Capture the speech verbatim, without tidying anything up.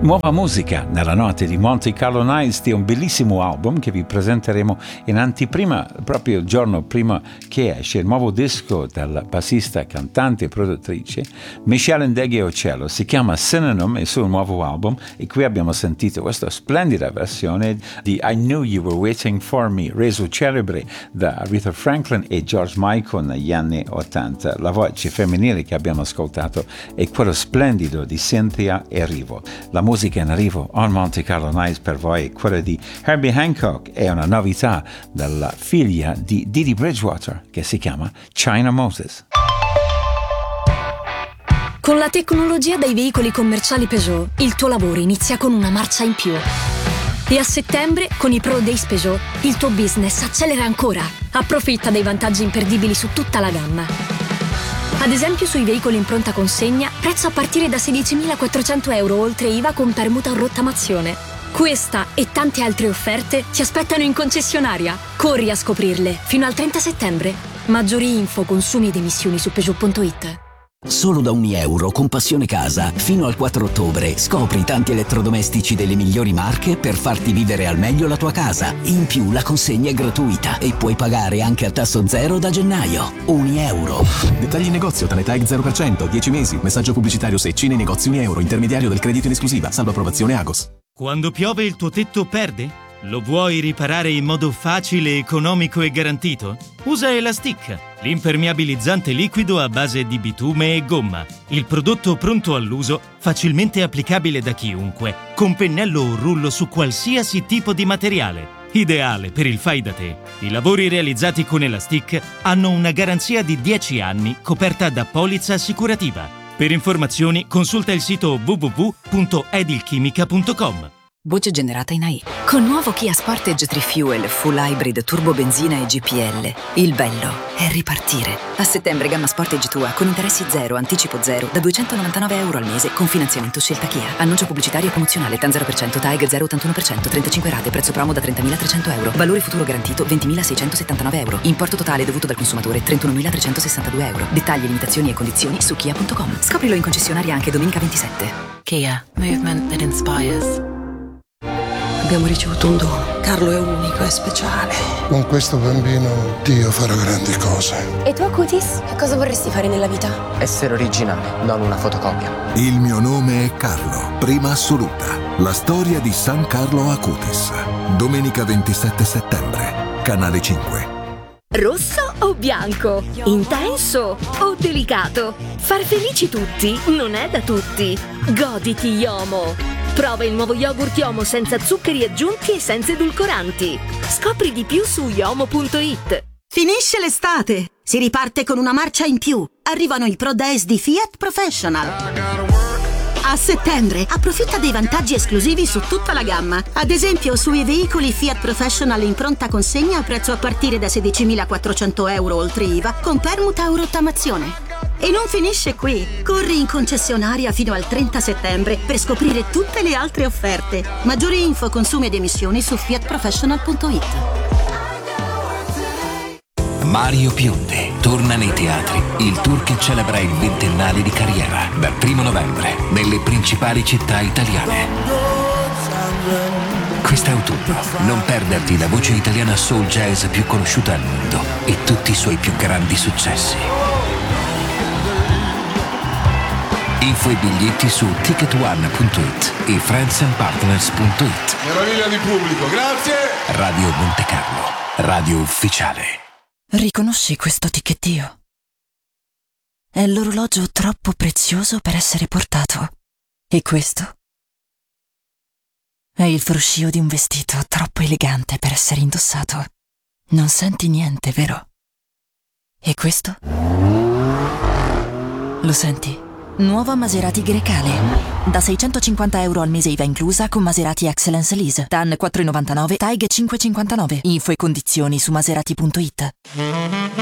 Nuova musica nella notte di Monte Carlo Nights, di un bellissimo album che vi presenteremo in anteprima, proprio il giorno prima che esce il nuovo disco della bassista, cantante e produttrice Michelle Ndegeocello. Si chiama Synonym, il suo nuovo album, e qui abbiamo sentito questa splendida versione di I Knew You Were Waiting For Me, reso celebre da Aretha Franklin e George Michael negli anni ottanta. La voce femminile che abbiamo ascoltato è quello splendido di Cynthia Erivo. La musica in arrivo on Monte Carlo Nights per voi è quella di Herbie Hancock e una novità della figlia di Didi Bridgewater che si chiama China Moses. Con la tecnologia dei veicoli commerciali Peugeot, il tuo lavoro inizia con una marcia in più. E a settembre, con i Pro Days Peugeot, il tuo business accelera ancora. Approfitta dei vantaggi imperdibili su tutta la gamma. Ad esempio sui veicoli in pronta consegna, prezzo a partire da sedicimilaquattrocento euro oltre I V A con permuta o rottamazione. Questa e tante altre offerte ti aspettano in concessionaria. Corri a scoprirle fino al trenta settembre. Maggiori info, consumi ed emissioni su Peugeot punto it. Solo da ogni euro con Passione Casa fino al quattro ottobre scopri tanti elettrodomestici delle migliori marche per farti vivere al meglio la tua casa. In più la consegna è gratuita e puoi pagare anche a tasso zero da gennaio. Ogni euro. Dettagli in negozio, Tanetag zero per cento, dieci mesi. Messaggio pubblicitario Secci nei negozi Uni Euro, intermediario del credito in esclusiva, salvo approvazione Agos. Quando piove il tuo tetto perde? Lo vuoi riparare in modo facile, economico e garantito? Usa Elastic, l'impermeabilizzante liquido a base di bitume e gomma. Il prodotto pronto all'uso, facilmente applicabile da chiunque, con pennello o rullo su qualsiasi tipo di materiale. Ideale per il fai da te. I lavori realizzati con Elastic hanno una garanzia di dieci anni coperta da polizza assicurativa. Per informazioni consulta il sito w w w punto edilchimica punto com. Voce generata in A I. Con nuovo Kia Sportage tre Fuel Full Hybrid Turbo Benzina e G P L. Il bello è ripartire. A settembre gamma Sportage tua con interessi zero, anticipo zero, da duecentonovantanove euro al mese con finanziamento scelta Kia. Annuncio pubblicitario promozionale T A N zero per cento, T A E G zero virgola ottantuno per cento, trentacinque rate, prezzo promo da trentamilatrecento euro. Valore futuro garantito ventimilaseicentosettantanove euro. Importo totale dovuto dal consumatore trentunomilatrecentosessantadue euro. Dettagli, limitazioni e condizioni su kia punto com. Scoprilo in concessionaria anche domenica ventisette. Kia, movement that inspires. Abbiamo ricevuto un dono. Carlo è unico, è speciale. Con questo bambino Dio farà grandi cose. E tu, Acutis? Che cosa vorresti fare nella vita? Essere originale, non una fotocopia. Il mio nome è Carlo, prima assoluta. La storia di San Carlo Acutis. Domenica ventisette settembre, Canale cinque. Rosso o bianco? Intenso o delicato? Far felici tutti non è da tutti. Goditi Yomo. Prova il nuovo yogurt Yomo senza zuccheri aggiunti e senza edulcoranti. Scopri di più su yomo punto it. Finisce l'estate, si riparte con una marcia in più. Arrivano i Pro Days di Fiat Professional. A settembre approfitta dei vantaggi esclusivi su tutta la gamma. Ad esempio sui veicoli Fiat Professional in pronta consegna a prezzo a partire da sedicimilaquattrocento euro oltre I V A con permuta o rottamazione. E non finisce qui. Corri in concessionaria fino al trenta settembre per scoprire tutte le altre offerte. Maggiori info, consumi ed emissioni su fiat professional punto it. Mario Biondi torna nei teatri. Il tour che celebra il ventennale di carriera dal primo novembre nelle principali città italiane. Quest'autunno non perderti la voce italiana soul jazz più conosciuta al mondo e tutti i suoi più grandi successi. Info e biglietti su ticket one punto it e friends and partners punto it. Meraviglia di pubblico, grazie! Radio Monte Carlo, radio ufficiale. Riconosci questo ticchettio? È l'orologio troppo prezioso per essere portato. E questo? È il fruscio di un vestito troppo elegante per essere indossato. Non senti niente, vero? E questo? Lo senti? Nuova Maserati Grecale. Da seicentocinquanta euro al mese I V A inclusa con Maserati Excellence Lease. T A N quattro virgola novantanove, T A E G cinque virgola cinquantanove. Info e condizioni su maserati punto it.